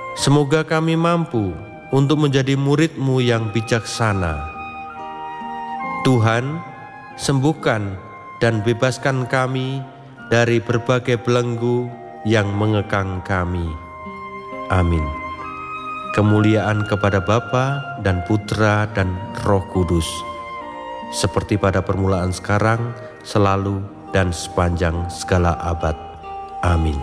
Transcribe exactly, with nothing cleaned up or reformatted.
Semoga kami mampu untuk menjadi murid-Mu yang bijaksana. Tuhan, sembuhkan dan bebaskan kami dari berbagai belenggu yang mengekang kami. Amin. Kemuliaan kepada Bapa dan Putra dan Roh Kudus, seperti pada permulaan sekarang, selalu, dan sepanjang segala abad. Amin.